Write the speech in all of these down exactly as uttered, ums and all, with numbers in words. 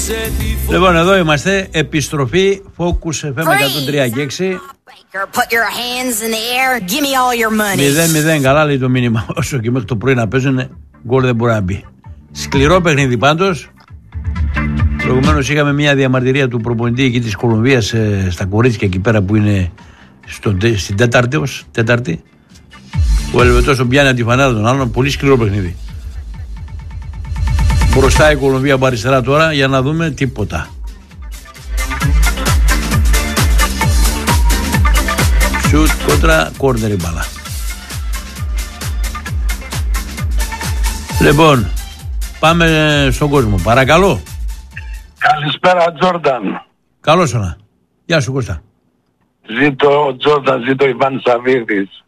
Λοιπόν, εδώ είμαστε. Επιστροφή Focus εφ εμ εκατόν τρία και έξι. μηδέν μηδέν, καλά λέει το μήνυμα. Όσο και μέχρι το πρωί να παίζουν, γκολ δεν μπορεί να μπει. Σκληρό παιχνίδι πάντως. Προηγουμένως είχαμε μια διαμαρτυρία του προπονητή εκεί της Κολομβίας ε, στα κορίτσια εκεί πέρα που είναι στο, στην τέταρτη, ως, τέταρτη. Ο Ελβετός τον πιάνει από τη φανέλα των άλλων. Πολύ σκληρό παιχνίδι. Μπροστά η Κολομβία από αριστερά τώρα για να δούμε τίποτα. Σουτ κόντρα, κόρνερ η μπάλα. Λοιπόν, πάμε στον κόσμο. Παρακαλώ. Καλησπέρα, Τζόρνταν. Καλώς όνα. Γεια σου, Κώστα. Ζήτω Τζόρνταν, ζήτω Ιβάν Σαββίδης.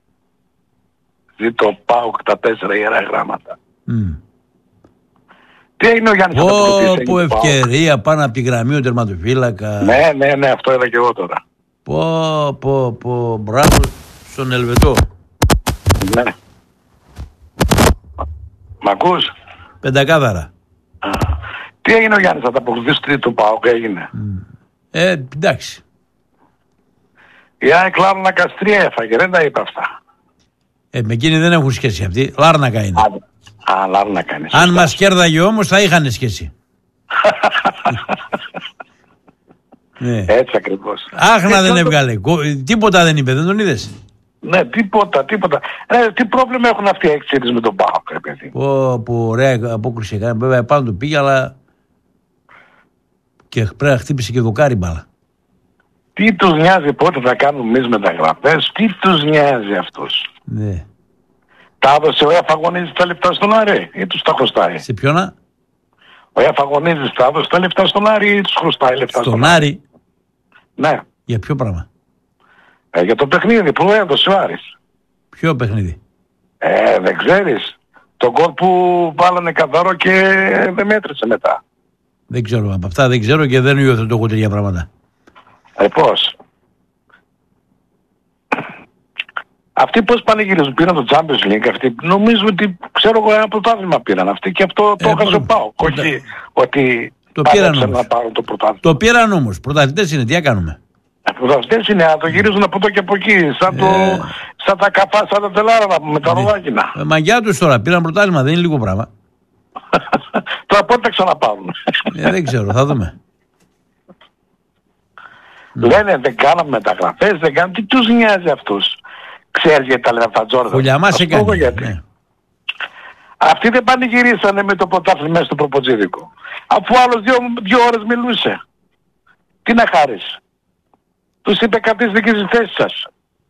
Ζήτω ΠΑΟΚ, τα τέσσερα ιερά γράμματα. Mm. Τι έγινε ο Γιάννης? Πω, πω ευκαιρία πάνω από τη γραμμή ο τερματοφύλακα. Ναι, ναι, ναι, αυτό είδα και εγώ τώρα. Πω, πω, πω, μπράβο στον Ελβετό. Ναι. Μ' ακούς? Πεντακάθαρα. Α. Τι έγινε ο Γιάννης, θα τα αποκτήσει του ΠΑΟΚ, έγινε? Mm. Ε, εντάξει. Η ΑΕΚ Λάρνακα τρία έφαγε, δεν τα είπα αυτά. Ε, με εκείνη δεν έχουν σχέση αυτοί. Λάρνακα είναι. Α, α Λάρνακα είναι. Αν μας κέρδαγε όμως θα είχαν σχέση. Ναι. Έτσι ακριβώς. Άχνα δεν έβγαλε. Τίποτα δεν είπε, δεν τον είδες? Ναι, τίποτα, τίποτα. Ε, τι πρόβλημα έχουν αυτοί οι έξιδες με τον ΠΑΟΚ, ρε παιδί? Πω, πω, ωραία απόκριση έκανε. Βέβαια πάνω του πήγε, αλλά και πρέπει να χτύπησε και δοκάρι μπάλα. Τι τους νοιάζει πότε θα κάνουμε εμείς μεταγραφές, τι τους νοιάζει αυτούς? Ναι. Τα έδωσε ο Εφαγωνίζης τα λεφτά στον Άρη ή τους τα χρωστάει? Σε ποιόνα? Ο Εφαγωνίζης τα έδωσε τα λεφτά στον Άρη ή τους χρωστάει λεφτά στον, στον Άρη? Ναι. Για ποιο πράγμα? Ε, για το παιχνίδι που έδωσε ο Άρης. Ποιο παιχνίδι? Ε, δεν ξέρεις. Το γκολ που βάλανε καθαρό και δεν μέτρησε μετά. Δεν ξέρω. Από αυτά δεν ξέρω και δεν υιοθετώ εγώ τέτοια πράγματα. Ε, πώς? Αυτοί πώς πανηγυρίζουν, πήραν το Champions League, αυτοί νομίζω ότι, ξέρω εγώ, ένα πρωτάθλημα πήραν αυτοί και αυτό το έχασε ο ΠΑΟΚ. Όχι ότι το πήραν όμως. Να πάρουν το πρωτάθλημα. Το πήραν όμως. Πρωταθλητές είναι, τι να κάνουμε? Ε, πρωταθλητές είναι, να το γυρίζουν από εδώ και από εκεί, σαν, ε... το, σαν τα καφά, σαν τα τελάρα με τα ροδάκινα. Ε, μαγιά τους τώρα, πήραν πρωτάθλημα, δεν είναι λίγο πράγμα. Τώρα πότε τα ξαναπάρουν? Ε, δεν ξέρω, θα δούμε. Λένε δεν κάναμε μεταγραφές, δεν κάναμε. Τι τους νοιάζει αυτούς? Ξέρεις γιατί τα λένε αυτά, Τζόρνταν? Ο Λιαμάς έκανε. Γιατί. Ναι. Αυτοί δεν πανηγυρίσανε με το πρωτάθλημα στο προποτζίδικο. Αφού άλλος δύο, δύο ώρες μιλούσε. Τι να χάρεις? Τους είπε καθίστε και στη θέση σας.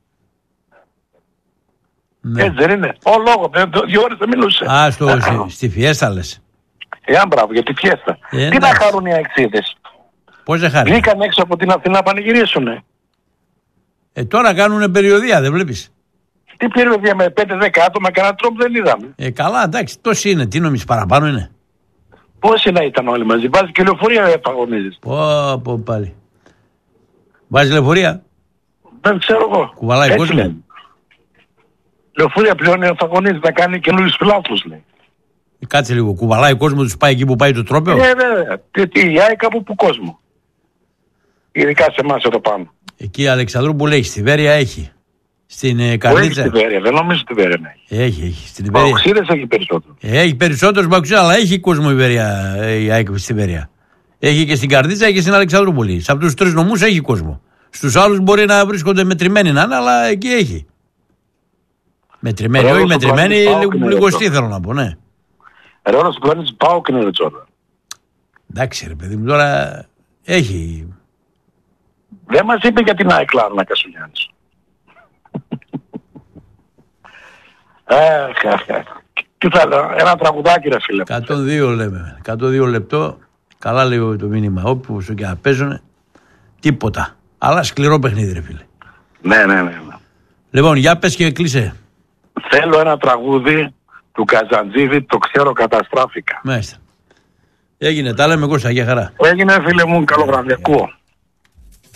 Ναι. Έτσι δεν είναι? Ο λόγος, δύο ώρες δεν μιλούσε. Α, στο, στη, στη φιέστα λες. Ε, αν μπράβο, για τη φιέστα. Ε, τι ναι. να χαρούν οι αεξίδες? Πώς δεν χάρη? Βγήκαν έξω από την Αθηνά να πανηγυρίσουνε. Ε, τώρα κάνουνε περιοδία, δεν βλέπεις? Τι περιοδία με πέντε δέκα άτομα, κανένα τρόπο δεν είδαμε. Ε, καλά, εντάξει, τόσοι είναι. Τι νομίζεις, παραπάνω είναι? Πόσοι να ήταν όλοι μαζί? Βάζει και λεωφορεία Εφαγωνίζης. Πω, πω πάλι. Βάζει λεωφορεία? Δεν ξέρω εγώ. Κουβαλάει έτσι κόσμο. Λέει. Λεωφορεία πλέον Εφαγωνίζης να κάνει καινούριους φιλάθλους, λέει. Ε, κάτσε λίγο, κουβαλάει κόσμο, τους πάει εκεί που πάει το τρόπαιο? Ε, βέβαια. Τι, τι, η ΑΕΚ από που κόσμο. Ειδικά σε εμάς εδώ πάνω. Εκεί Αλεξανδρούπολη έχει, στη Βέρεια έχει. Στην ε, Καρδίτσα. Έχει στη Βέρεια, δεν νομίζω στη Βέρεια να έχει. Έχει, έχει. Στην Βέρεια. Ο Ξίδες έχει περισσότερο. Έχει περισσότερους Μπαξίδες, αλλά έχει κόσμο η Βέρεια, η ΑΕΚ στη Βέρεια. Έχει και στην Καρδίτσα και στην Αλεξανδρούπολη. Σε αυτούς τους τρεις νομούς έχει κόσμο. Στους άλλους μπορεί να βρίσκονται μετρημένοι να είναι, αλλά εκεί έχει. Μετρημένοι, όχι μετρημένοι, λιγοστοί θέλω να πω, ναι. Ρε όλος ο πλανήτης ΠΑΟΚ είναι ρετσόρα. Εντάξει ρε παιδί μου, τώρα έχει. Δεν μας είπε για την ΑΕΚ Λάρνακα ο Γιάννης. Τι θα λέω, ένα τραγουδάκι ρε φίλε. εκατόν δύο λέμε, εκατόν δύο λεπτό, καλά λέει το μήνυμα, όπου σου και να παίζουνε, τίποτα. Αλλά σκληρό παιχνίδι ρε φίλε. Ναι, ναι, ναι. Λοιπόν, για πες και κλείσε. Θέλω ένα τραγούδι του Καζαντζίδη, το ξέρω καταστράφηκα. Μάλιστα. Έγινε, τα λέμε Κώστα, για χαρά. Έγινε φίλε μου, καλό βραδιακό.